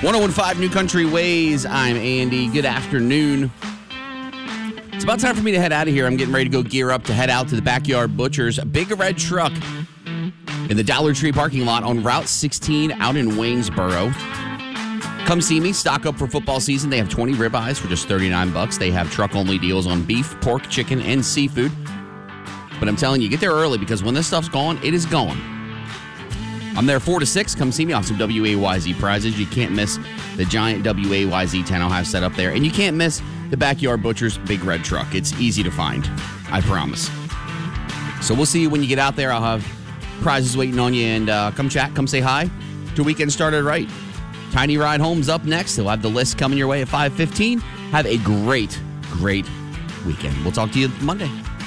1015 New Country Ways. I'm Andy. Good afternoon. It's about time for me to head out of here. I'm getting ready to go gear up to head out to the Backyard Butchers. A big red truck in the Dollar Tree parking lot on Route 16 out in Waynesboro. Come see me. Stock up for football season. They have 20 ribeyes for just $39. They have truck-only deals on beef, pork, chicken, and seafood. But I'm telling you, get there early because when this stuff's gone, it is gone. I'm there 4 to 6. Come see me off some WAYZ prizes. You can't miss the giant WAYZ tent I'll have set up there. And you can't miss the Backyard Butchers big red truck. It's easy to find. I promise. So we'll see you when you get out there. I'll have prizes waiting on you. And come chat. Come say hi. Your weekend started right. Tiny Ride Home's up next. We'll have the list coming your way at 5:15. Have a great, great weekend. We'll talk to you Monday.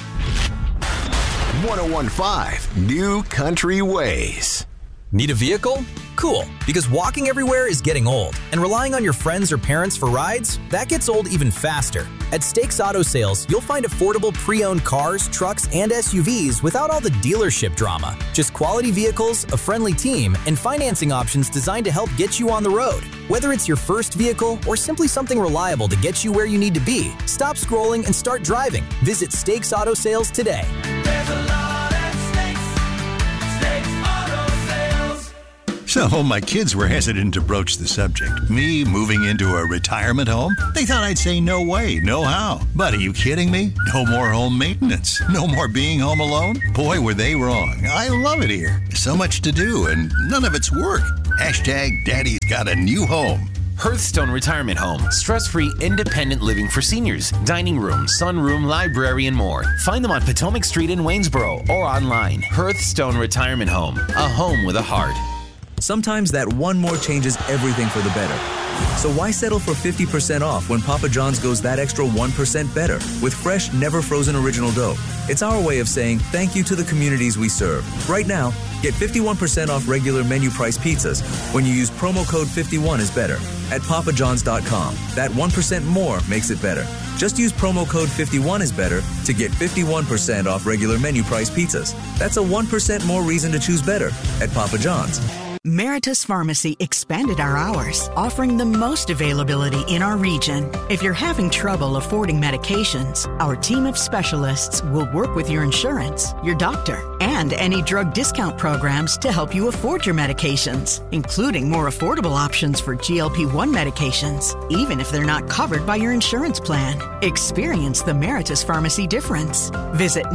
1015 New Country Ways. Need a vehicle? Cool, because walking everywhere is getting old, and relying on your friends or parents for rides, that gets old even faster. At Stakes Auto Sales, you'll find affordable pre-owned cars, trucks, and SUVs without all the dealership drama. Just quality vehicles, a friendly team, and financing options designed to help get you on the road. Whether it's your first vehicle or simply something reliable to get you where you need to be, stop scrolling and start driving. Visit Stakes Auto Sales today. There's a lot at Stakes Auto Sales. So my kids were hesitant to broach the subject. Me moving into a retirement home? They thought I'd say no way, no how. But are you kidding me? No more home maintenance. No more being home alone? Boy, were they wrong. I love it here. So much to do and none of it's work. Hashtag Daddy's got a new home. Hearthstone Retirement Home. Stress-free, independent living for seniors. Dining room, sunroom, library, and more. Find them on Potomac Street in Waynesboro or online. Hearthstone Retirement Home. A home with a heart. Sometimes that one more changes everything for the better. So why settle for 50% off when Papa John's goes that extra 1% better with fresh, never frozen original dough? It's our way of saying thank you to the communities we serve. Right now, get 51% off regular menu price pizzas when you use promo code 51 is better at papajohns.com. That 1% more makes it better. Just use promo code 51 is better to get 51% off regular menu price pizzas. That's a 1% more reason to choose better at Papa John's. Meritus Pharmacy expanded our hours, offering the most availability in our region. If you're having trouble affording medications, our team of specialists will work with your insurance, your doctor, and any drug discount programs to help you afford your medications, including more affordable options for GLP-1 medications, even if they're not covered by your insurance plan. Experience the Meritus Pharmacy difference. Visit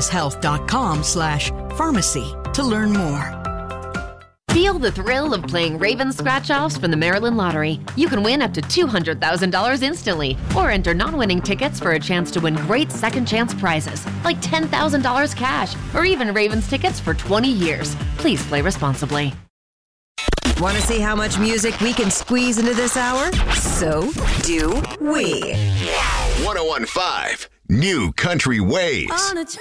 meritushealth.com/pharmacy to learn more. Feel the thrill of playing Raven scratch-offs from the Maryland Lottery. You can win up to $200,000 instantly, or enter non-winning tickets for a chance to win great second-chance prizes, like $10,000 cash, or even Ravens tickets for 20 years. Please play responsibly. Want to see how much music we can squeeze into this hour? So do we. 1015 New Country Ways.